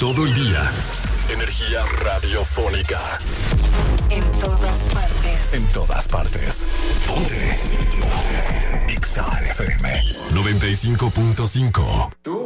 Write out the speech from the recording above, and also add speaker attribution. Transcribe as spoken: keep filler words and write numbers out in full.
Speaker 1: todo el día. Energía radiofónica.
Speaker 2: En todas partes.
Speaker 1: En todas partes. Ponte. Ponte. X A F M noventa y cinco punto cinco.
Speaker 3: Tú